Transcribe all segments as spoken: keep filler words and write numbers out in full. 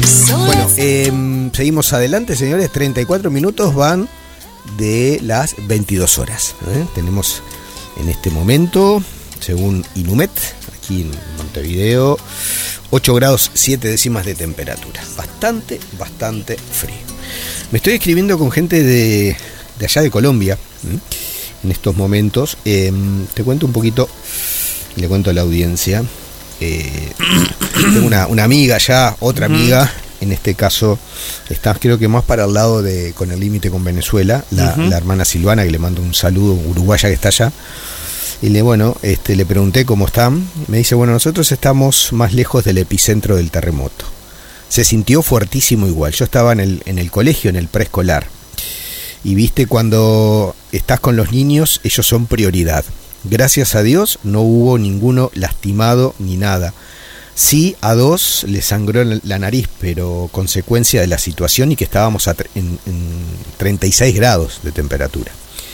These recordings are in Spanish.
Bueno, eh, seguimos adelante, señores. treinta y cuatro minutos van de las veintidós horas. ¿eh? Tenemos en este momento, según Inumet, aquí en Montevideo, ocho grados siete décimas de temperatura. Bastante, bastante frío. Me estoy escribiendo con gente de, de allá de Colombia, ¿eh? en estos momentos. Eh, te cuento un poquito, le cuento a la audiencia. Eh, tengo una, una amiga allá, otra amiga. En este caso, está creo que más para el lado de, con el límite con Venezuela, la, uh-huh. la hermana Silvana, que le mando un saludo, uruguaya que está allá. Y le, bueno, este, le pregunté cómo están. Me dice, bueno, nosotros estamos más lejos del epicentro del terremoto. Se sintió fuertísimo igual. Yo estaba en el, en el colegio, en el preescolar. Y viste, cuando estás con los niños, ellos son prioridad. Gracias a Dios no hubo ninguno lastimado ni nada. Sí, a dos le sangró la nariz, pero consecuencia de la situación y que estábamos a tre- en, en treinta y seis grados de temperatura.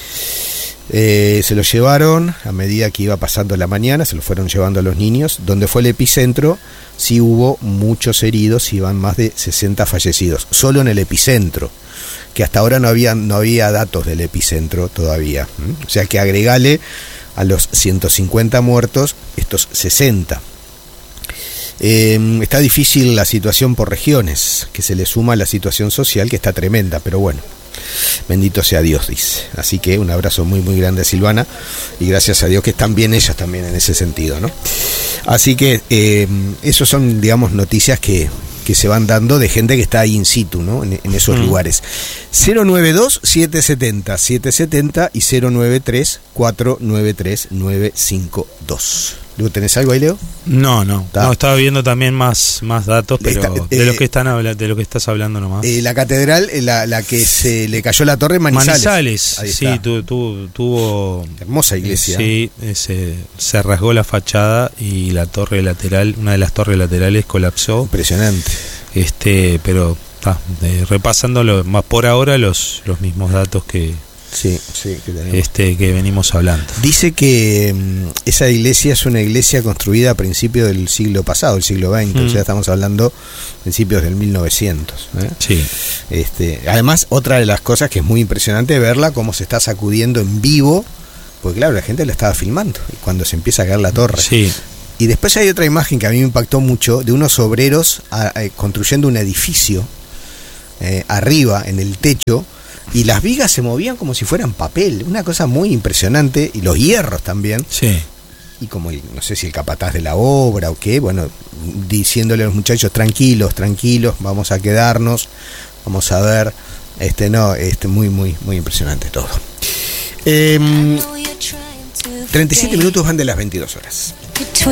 Eh, se lo llevaron a medida que iba pasando la mañana, se lo fueron llevando a los niños. Donde fue el epicentro, sí hubo muchos heridos y van más de sesenta fallecidos, solo en el epicentro, que hasta ahora no había, no había datos del epicentro todavía. ¿Mm? O sea que agregale a los ciento cincuenta muertos estos sesenta. Eh, está difícil la situación por regiones, que se le suma la situación social que está tremenda, pero bueno, bendito sea Dios, dice. Así que un abrazo muy muy grande a Silvana y gracias a Dios que están bien ellas también en ese sentido, ¿no? Así que eh, esos son, digamos, noticias que, que se van dando de gente que está ahí in situ, ¿no? En, en esos mm. lugares. cero nueve dos, siete siete cero, siete siete cero y cero nueve tres, cuatro nueve tres, nueve cinco dos. ¿Luego tenés algo ahí, Leo? No, no. No, estaba viendo también más, más datos, pero Está, de eh, los que están habla, de lo que estás hablando nomás. Eh, la catedral, la, la que se le cayó la torre en Manizales. Manizales, sí, tu, tu, tuvo... Hermosa iglesia. Eh, sí, ese, se rasgó la fachada y la torre lateral, una de las torres laterales colapsó. Impresionante. Este, pero está, eh, repasándolo más por ahora los, los mismos datos que... Sí, sí, que tenemos. Este que venimos hablando. Dice que um, esa iglesia es una iglesia construida a principios del siglo pasado, el siglo veinte, mm. o sea, estamos hablando principios del mil novecientos. ¿eh? Sí. Este, además, otra de las cosas que es muy impresionante verla, cómo se está sacudiendo en vivo, porque claro, la gente la estaba filmando, y cuando se empieza a caer la torre. Sí. Y después hay otra imagen que a mí me impactó mucho, de unos obreros a, a, construyendo un edificio eh, arriba, en el techo, y las vigas se movían como si fueran papel, una cosa muy impresionante, y los hierros también. Sí. Y como el, no sé si el capataz de la obra o qué, bueno, diciéndole a los muchachos, tranquilos, tranquilos, vamos a quedarnos, vamos a ver, este no, este muy, muy, muy impresionante todo. Eh, treinta y siete minutos van de las veintidós horas.